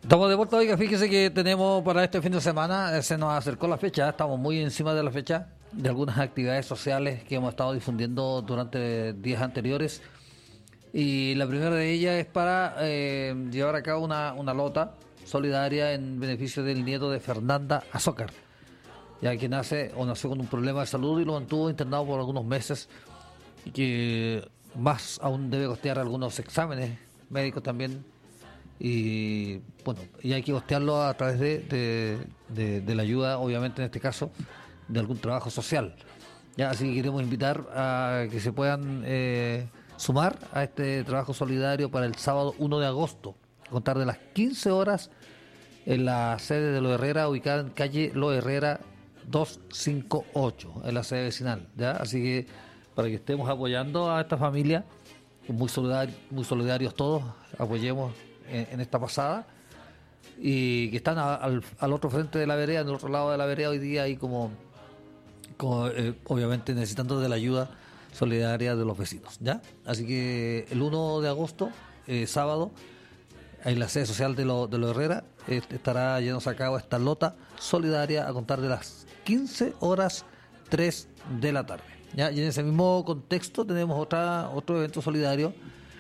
Estamos de vuelta, oiga, fíjese que tenemos para este fin de semana, se nos acercó la fecha, estamos muy encima de la fecha de algunas actividades sociales que hemos estado difundiendo durante días anteriores, y la primera de ellas es para llevar a cabo una lota solidaria en beneficio del nieto de Fernanda Azócar, ya que nació con un problema de salud y lo mantuvo internado por algunos meses, y que más aún debe costear algunos exámenes médicos también. Y bueno, y hay que costearlo a través de la ayuda, obviamente en este caso, de algún trabajo social. Ya, así que queremos invitar a que se puedan sumar a este trabajo solidario para el sábado 1 de agosto, a contar de las 15 horas en la sede de Lo Herrera, ubicada en calle Lo Herrera 258, en la sede vecinal. ¿Ya? Así que para que estemos apoyando a esta familia, muy solidarios todos, apoyemos en esta pasada, y que están al otro frente de la vereda, en el otro lado de la vereda hoy día, ahí como obviamente necesitando de la ayuda solidaria de los vecinos, ¿ya? Así que el 1 de agosto, sábado, en la sede social de Lo Herrera, estará llevándose a cabo esta lota solidaria a contar de las 15 horas 3 de la tarde, ¿ya? Y en ese mismo contexto tenemos otro evento solidario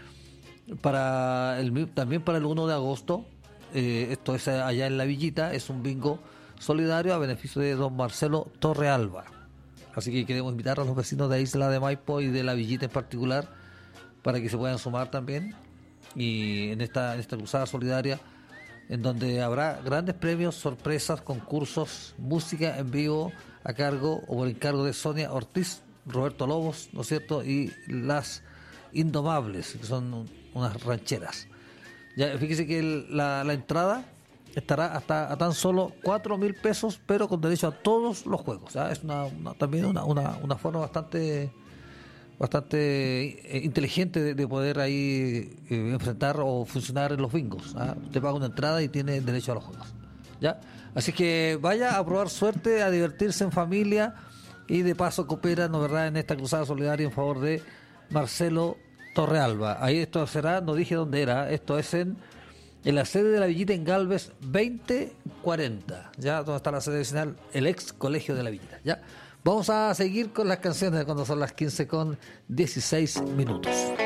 también para el 1 de agosto. Esto es allá en La Villita, es un bingo solidario a beneficio de don Marcelo Torrealba. Así que queremos invitar a los vecinos de Isla de Maipo y de La Villita en particular para que se puedan sumar también, y en esta cruzada solidaria, en donde habrá grandes premios, sorpresas, concursos, música en vivo a cargo o por encargo de Sonia Ortiz, Roberto Lobos, ¿no es cierto?, y las Indomables, que son unas rancheras. Ya, fíjese que la entrada estará hasta a tan solo 4.000 pesos, pero con derecho a todos los juegos. ¿Ya? Es también una forma bastante inteligente de poder ahí enfrentar o funcionar en los bingos. ¿Ya? Usted paga una entrada y tiene derecho a los juegos. ¿Ya? Así que vaya a probar suerte, a divertirse en familia, y de paso coopera, ¿no, verdad?, en esta cruzada solidaria en favor de Marcelo Torrealba. Ahí esto será, no dije dónde era, esto es en la sede de La Villita, en Galvez 2040, ya donde está la sede vecinal, el ex colegio de La Villita. Ya vamos a seguir con las canciones cuando son las 15:16.